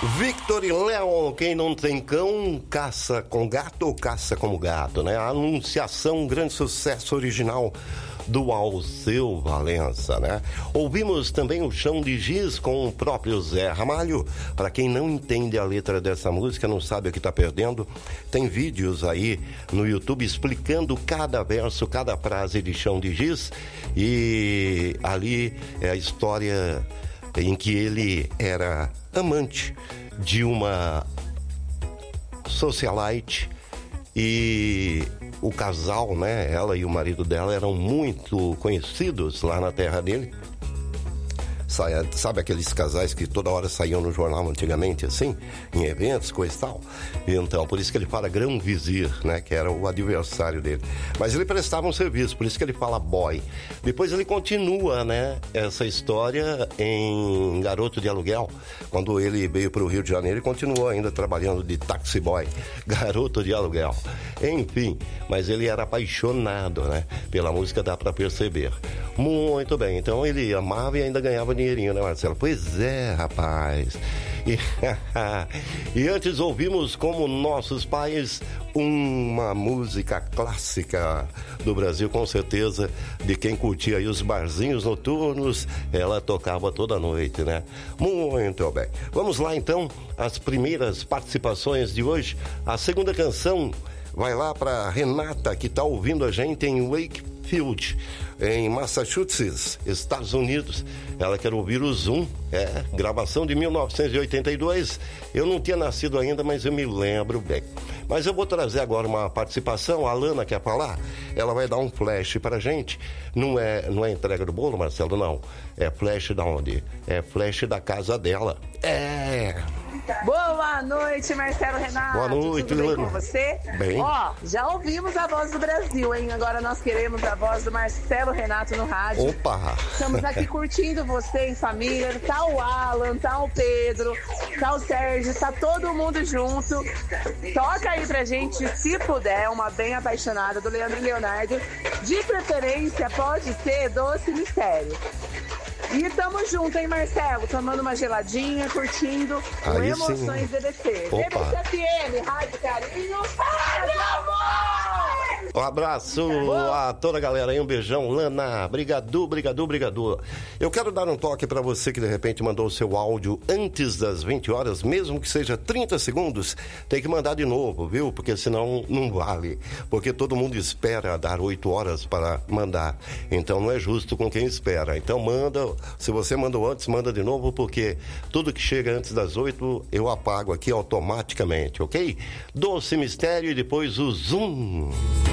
Victor e Léo, quem não tem cão, caça com gato ou caça como gato, né? A Anunciação, um grande sucesso original do Alceu Valença, né? Ouvimos também o Chão de Giz com o próprio Zé Ramalho. Para quem não entende a letra dessa música, não sabe o que está perdendo, tem vídeos aí no YouTube explicando cada verso, cada frase de Chão de Giz, e ali é a história em que ele era amante de uma socialite e o casal, né, ela e o marido dela eram muito conhecidos lá na terra dele. Sabe aqueles casais que toda hora saíam no jornal antigamente, assim, em eventos, coisa e tal? Então, por isso que ele fala Grão Vizir, né, que era o adversário dele. Mas ele prestava um serviço, por isso que ele fala boy. Depois ele continua, né, essa história em Garoto de Aluguel. Quando ele veio para o Rio de Janeiro, ele continuou ainda trabalhando de taxi boy, garoto de aluguel. Enfim, mas ele era apaixonado, né, pela música, dá para perceber. Muito bem, então ele amava e ainda ganhava dinheirinho, né, Marcelo? Pois é, rapaz. E antes ouvimos Como Nossos Pais, uma música clássica do Brasil, com certeza, de quem curtia aí os barzinhos noturnos, ela tocava toda noite, né? Muito bem. Vamos lá, então, as primeiras participações de hoje. A segunda canção vai lá para Renata, que está ouvindo a gente em Wakefield, em Massachusetts, Estados Unidos. Ela quer ouvir o Zoom, gravação de 1982. Eu não tinha nascido ainda, mas eu me lembro bem. Mas eu vou trazer agora uma participação. A Lana quer falar? Ela vai dar um flash pra gente. Não é entrega do bolo, Marcelo, não. É flash da onde? É flash da casa dela. Boa noite, Marcelo Renato. Boa noite, tudo bem Lana. com você? Bem. Ó, já ouvimos a voz do Brasil, hein? Agora nós queremos a voz do Marcelo Renato no rádio. Opa! Estamos aqui curtindo você em família. Tá o Alan, tá o Pedro, tá o Sérgio, tá todo mundo junto. Toca aí pra gente, se puder, uma bem apaixonada do Leandro e Leonardo. De preferência, pode ser Doce Mistério. E tamo junto, hein, Marcelo? Tomando uma geladinha, curtindo com Aí Emoções sim. BBC. Opa. BBC FM, Rádio Carinho. Ai, meu amor! Um abraço a toda a galera aí, um beijão. Lana, brigadu. Eu quero dar um toque para você que de repente mandou o seu áudio antes das 20 horas, mesmo que seja 30 segundos, tem que mandar de novo, viu? Porque senão não vale. Porque todo mundo espera dar 8 horas para mandar. Então não é justo com quem espera. Então manda, se você mandou antes, manda de novo, porque tudo que chega antes das 8 eu apago aqui automaticamente, ok? Doce Mistério e depois o Zoom.